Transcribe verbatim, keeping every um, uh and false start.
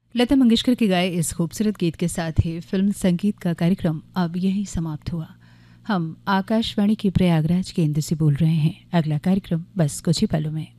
लता मंगेशकर के गाए इस खूबसूरत गीत के साथ ही फिल्म संगीत का कार्यक्रम अब यहीं समाप्त हुआ। हम आकाशवाणी के प्रयागराज केंद्र से बोल रहे हैं। अगला कार्यक्रम बस कुछ ही पलों में।